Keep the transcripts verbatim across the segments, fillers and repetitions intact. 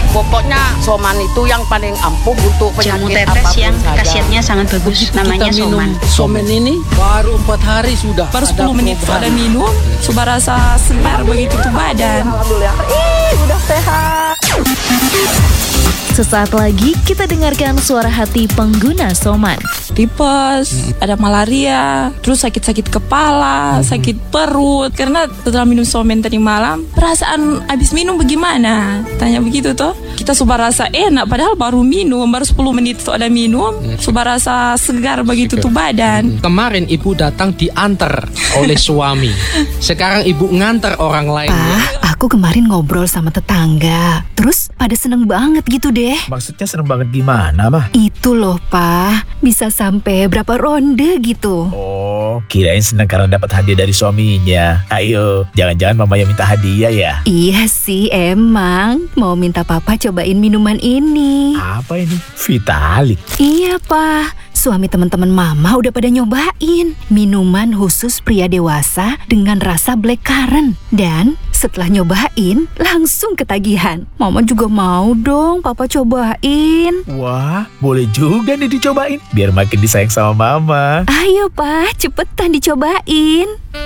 Pokoknya Soman itu yang paling ampuh untuk Jamu penyakit tetes apapun yang saja. khasiatnya sangat bagus. Begitu Namanya kita minum Soman. Soman ini baru empat hari sudah. Baru ada sepuluh menit perubahan. sudah minum, sudah rasa segar begitu tuh badan. Alhamdulillah. Ih, udah sehat. Sesaat lagi kita dengarkan suara hati pengguna Soman. Tipes, ada malaria, terus sakit-sakit kepala, sakit perut. Karena setelah minum Soman tadi malam, perasaan abis minum bagaimana? Tanya begitu toh. Kita sudah rasa enak, padahal baru minum, baru sepuluh menit sudah minum, sudah rasa segar begitu tuh badan. Kemarin ibu datang diantar oleh suami. Sekarang ibu ngantar orang lain. Pak, aku kemarin ngobrol sama tetangga. Terus pada seneng banget gitu deh. Maksudnya seneng banget gimana, Mah? Itu loh, Pak. Bisa sampai berapa ronde gitu. Oh, kirain seneng karena dapat hadiah dari suaminya. Ayo, jangan-jangan mama yang minta hadiah ya? Iya sih, emang. Mau minta papa cobain minuman ini. Apa ini? Vitalik. Iya, Pak. Suami teman-teman mama udah pada nyobain minuman khusus pria dewasa dengan rasa blackcurrant. Dan setelah nyobain, langsung ketagihan. Mama juga mau dong papa cobain. Wah, boleh juga nih dicobain. Biar makin disayang sama mama. Ayo, Pak, cepetan dicobain.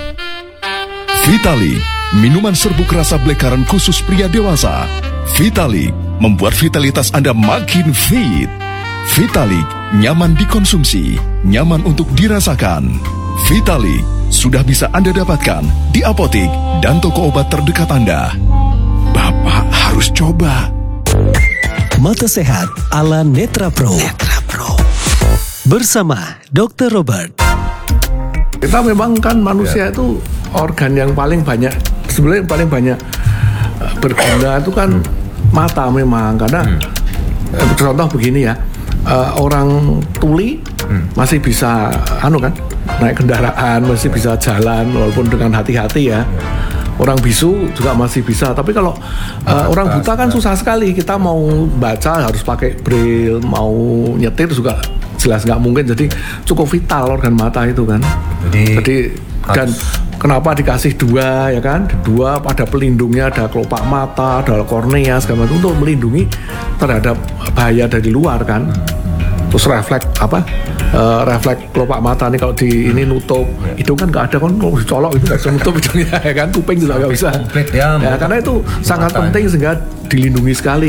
Vitalik, minuman serbuk rasa blackcurrant khusus pria dewasa. Vitalik membuat vitalitas Anda makin fit. Vitalik, nyaman dikonsumsi, nyaman untuk dirasakan. Vitalik sudah bisa Anda dapatkan di apotik dan toko obat terdekat Anda. Bapak harus coba. Mata Sehat ala Netra Pro. Netra Pro. Bersama dokter Robert. Kita memang kan manusia itu organ yang paling banyak, sebenarnya yang paling banyak berguna itu kan mata memang. Karena hmm. contoh begini ya. Uh, orang tuli hmm. masih bisa anu kan naik kendaraan, masih bisa jalan walaupun dengan hati-hati ya. Orang bisu juga masih bisa, tapi kalau uh, orang buta kan susah sekali. Kita mau baca harus pakai braille, mau nyetir juga jelas nggak mungkin. Jadi cukup vital organ mata itu kan. Jadi, Jadi dan kenapa dikasih dua ya kan? Dua ada pelindungnya, ada kelopak mata, ada kornea segala macam untuk melindungi terhadap bahaya dari luar kan. Terus refleks apa? Uh, refleks kelopak mata nih kalau di ini nutup, hidung kan nggak ada kan, kalau dicolok itu nggak bisa nutup hidungnya ya kan, kuping juga nggak bisa. Ya, ya karena itu sangat penting sehingga dilindungi sekali.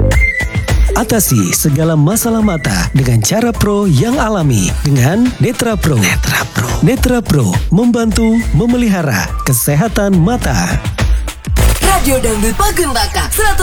Atasi segala masalah mata dengan cara pro yang alami dengan Netra Pro. Netra Pro. Netra Pro membantu memelihara kesehatan mata. Radio Dangdut Pagendaka